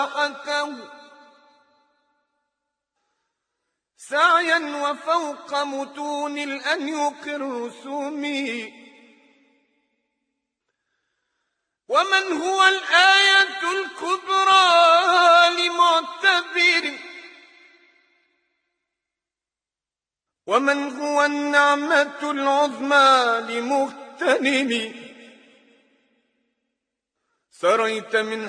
سعيا وفوق متون الأنيق الرسوم. ومن هو الآية الكبرى لمعتبر، ومن هو النعمة العظمى لمغتنم. سريت من